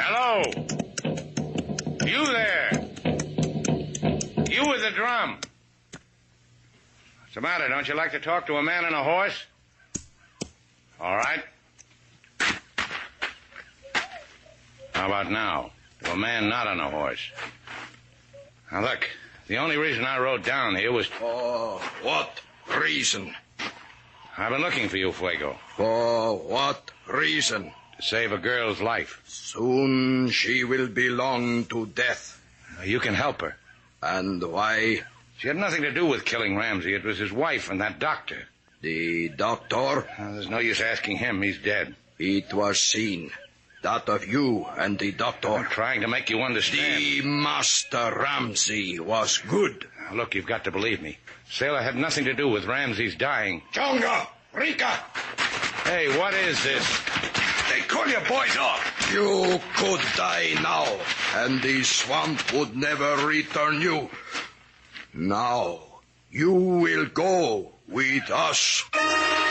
Hello? You there? You with the drum? What's the matter? Don't you like to talk to a man on a horse? All right. How about now? To a man not on a horse. Now look, the only reason I rode down here was... For what reason? I've been looking for you, Fuego. For what reason? To save a girl's life. Soon she will belong to death. You can help her. And why? She had nothing to do with killing Ramsey. It was his wife and that doctor. The doctor? There's no use asking him. He's dead. It was seen. That of you and the doctor. I'm trying to make you understand. The Master Ramsey was good. Now, look, you've got to believe me. Sailor had nothing to do with Ramsey's dying. Chonga! Rika! Hey, what is this? They call your boys off. You could die now, and the swamp would never return you. Now, you will go with us.